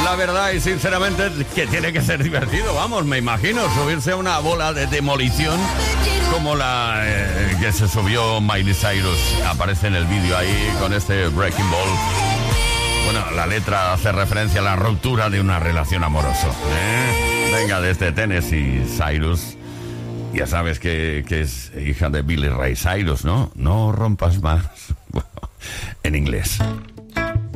la verdad y sinceramente que tiene que ser divertido, vamos, me imagino, subirse a una bola de demolición como la que se subió Miley Cyrus. Aparece en el vídeo ahí con este Breaking Ball. Bueno, la letra hace referencia a la ruptura de una relación amorosa. Venga, desde Tennessee, Cyrus. Ya sabes que es hija de Billy Ray Cyrus, ¿no? No rompas más. En inglés.